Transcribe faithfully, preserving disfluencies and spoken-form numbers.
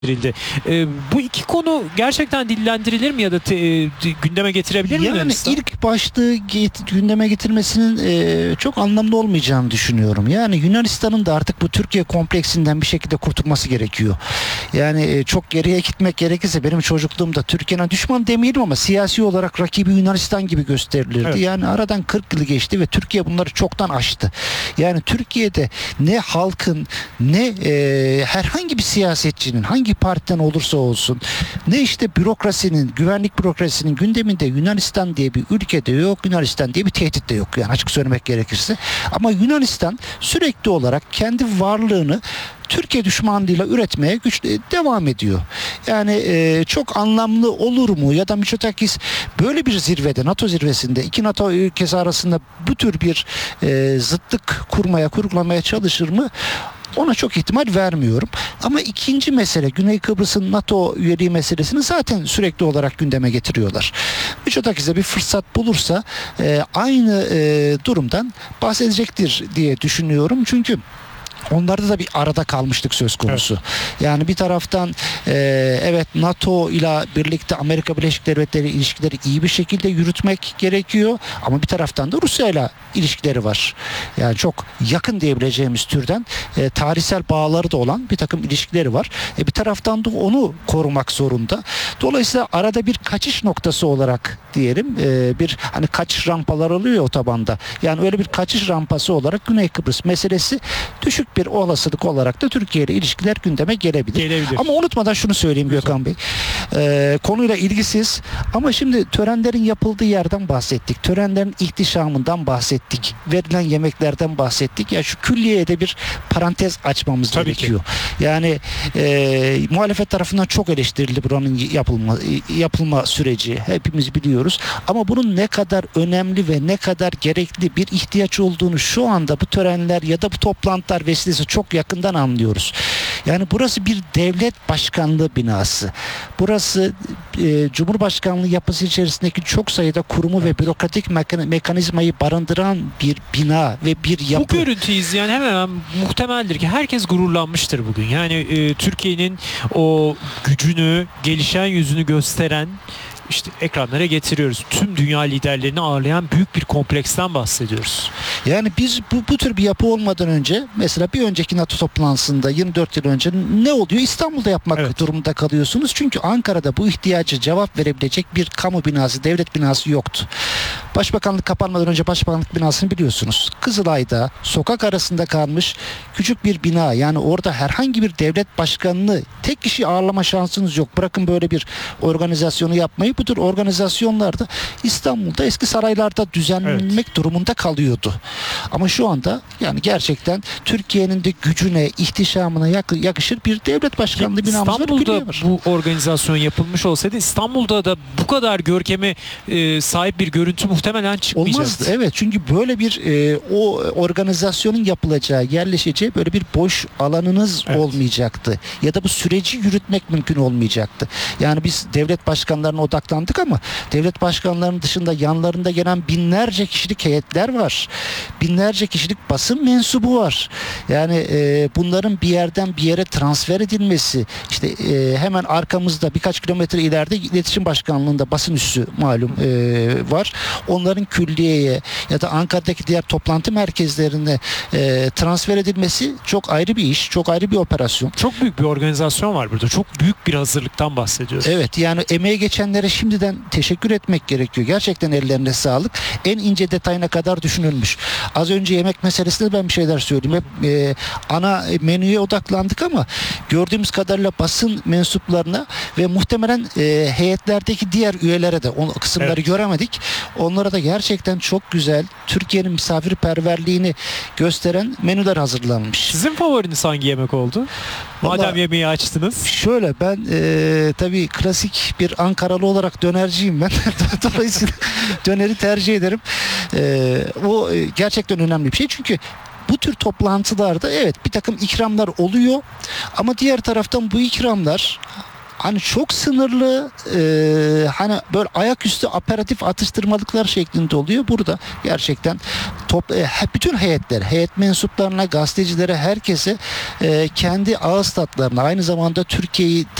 verildi. E, bu iki konu gerçekten dillendirilir mi ya da te, e, gündeme getirebilir mi Yani Yunanistan? ilk başlığı get, gündeme getirmesinin e, çok anlamlı olmayacağını düşünüyorum. Yani Yunanistan'ın da artık bu Türkiye kompleksinden bir şekilde kurtulması gerekiyor. Yani e, çok geriye gitmek gerekirse benim çocukluğumda Türkiye'nin düşman demeyelim ama siyasi olarak rakibi Yunanistan gibi gösterilirdi. Evet. Yani aradan kırk yıl geçti ve Türkiye bunları çoktan aştı. Yani Türkiye'de ne halkın ne e, herhangi bir siyasetçinin hangi partiden olursa olsun ne işte bürokrasinin, güvenlik bürokrasisinin gündeminde Yunanistan diye bir ülkede yok, Yunanistan diye bir tehdit de yok. Yani açık söylemek gerekirse. Ama Yunanistan sürekli olarak kendi varlığını Türkiye düşmanlığıyla üretmeye güç devam ediyor. Yani e, çok anlamlı olur mu ya da Mitsotakis böyle bir zirvede, NATO zirvesinde iki NATO ülkesi arasında bu tür bir e, zıtlık kurmaya, kurgulamaya çalışır mı? Ona çok ihtimal vermiyorum. Ama ikinci mesele Güney Kıbrıs'ın NATO üyeliği meselesini zaten sürekli olarak gündeme getiriyorlar. Mitsotakis'e bir fırsat bulursa e, aynı e, durumdan bahsedecektir diye düşünüyorum. Çünkü onlarda da bir arada kalmışlık söz konusu. Evet. Yani bir taraftan e, evet NATO ile birlikte Amerika Birleşik Devletleri ilişkileri iyi bir şekilde yürütmek gerekiyor. Ama bir taraftan da Rusya ile ilişkileri var. Yani çok yakın diyebileceğimiz türden e, tarihsel bağları da olan bir takım ilişkileri var. E, bir taraftan da onu korumak zorunda. Dolayısıyla arada bir kaçış noktası olarak diyelim e, bir hani kaçış rampalar oluyor ya otobanda. Yani öyle bir kaçış rampası olarak Güney Kıbrıs meselesi düşük bir olasılık olarak da Türkiye ile ilişkiler gündeme gelebilir. Gelebilir. Ama unutmadan şunu söyleyeyim Gökhan Bey. Ee, konuyla ilgisiz ama şimdi törenlerin yapıldığı yerden bahsettik. Törenlerin ihtişamından bahsettik. Verilen yemeklerden bahsettik. Ya şu külliyeye de bir parantez açmamız Tabii gerekiyor. Ki. Yani e, muhalefet tarafından çok eleştirildi buranın yapılma yapılma süreci. Hepimiz biliyoruz. Ama bunun ne kadar önemli ve ne kadar gerekli bir ihtiyaç olduğunu şu anda bu törenler ya da bu toplantılar vesilesi çok yakından anlıyoruz. Yani burası bir devlet başkanlığı binası. Burası e, Cumhurbaşkanlığı yapısı içerisindeki çok sayıda kurumu ve bürokratik mekan- mekanizmayı barındıran bir bina ve bir yapı. Bu görüntüyü izleyen hemen hemen muhtemeldir ki herkes gururlanmıştır bugün. Yani e, Türkiye'nin o gücünü, gelişen yüzünü gösteren işte ekranlara getiriyoruz. Tüm dünya liderlerini ağırlayan büyük bir kompleksten bahsediyoruz. Yani biz bu, bu tür bir yapı olmadan önce mesela bir önceki NATO toplantısında yirmi dört yıl önce ne oluyor? İstanbul'da yapmak evet. durumunda kalıyorsunuz. Çünkü Ankara'da bu ihtiyacı cevap verebilecek bir kamu binası, devlet binası yoktu. Başbakanlık kapanmadan önce başbakanlık binasını biliyorsunuz. Kızılay'da sokak arasında kalmış küçük bir bina. Yani orada herhangi bir devlet başkanını tek kişi ağırlama şansınız yok. Bırakın böyle bir organizasyonu yapmayı. Bu tür organizasyonlarda İstanbul'da eski saraylarda düzenlenmek evet. durumunda kalıyordu. Ama şu anda yani gerçekten Türkiye'nin de gücüne, ihtişamına yakışır bir devlet başkanlığı binamız var. İstanbul'da bu organizasyon yapılmış olsaydı İstanbul'da da bu kadar görkeme e, sahip bir görüntü muhtemelen çıkmayacaktı. Olmazdı. Evet, çünkü böyle bir e, o organizasyonun yapılacağı, yerleşeceği böyle bir boş alanınız evet. olmayacaktı. Ya da bu süreci yürütmek mümkün olmayacaktı. Yani biz devlet başkanlarına odaklandık ama devlet başkanlarının dışında yanlarında gelen binlerce kişilik heyetler var. Binlerce kişilik basın mensubu var. Yani e, bunların bir yerden bir yere transfer edilmesi, işte e, hemen arkamızda birkaç kilometre ileride iletişim başkanlığında basın üssü malum e, var. Onların külliyeye ya da Ankara'daki diğer toplantı merkezlerine e, transfer edilmesi çok ayrı bir iş, çok ayrı bir operasyon. Çok büyük bir organizasyon var burada. Çok büyük bir hazırlıktan bahsediyoruz. Evet, yani emeği geçenlere şimdiden teşekkür etmek gerekiyor. Gerçekten ellerine sağlık. En ince detayına kadar düşünülmüş. Az önce yemek meselesinde ben bir şeyler söyleyeyim. Hep e, ana menüye odaklandık ama gördüğümüz kadarıyla basın mensuplarına ve muhtemelen e, heyetlerdeki diğer üyelere de o kısımları evet. göremedik. Onlara da gerçekten çok güzel Türkiye'nin misafirperverliğini gösteren menüler hazırlanmış. Sizin favoriniz hangi yemek oldu? Madem Vallahi, yemeği açtınız. Şöyle ben e, tabii klasik bir Ankaralı olarak dönerciyim ben. Dolayısıyla döneri tercih ederim. E, o gerçekten önemli bir şey. Çünkü bu tür toplantılarda evet bir takım ikramlar oluyor. Ama diğer taraftan bu ikramlar hani çok sınırlı e, hani böyle ayaküstü aperatif atıştırmalıklar şeklinde oluyor. Burada gerçekten top, e, bütün heyetler, heyet mensuplarına, gazetecilere, herkese e, kendi ağız tatlarına, aynı zamanda Türkiye'yi